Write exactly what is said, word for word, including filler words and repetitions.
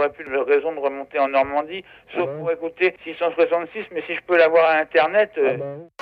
j'aurais plus de raison de remonter en Normandie, sauf Ah ben. pour écouter six cent soixante-six, mais si je peux l'avoir à Internet... euh, Ah ben.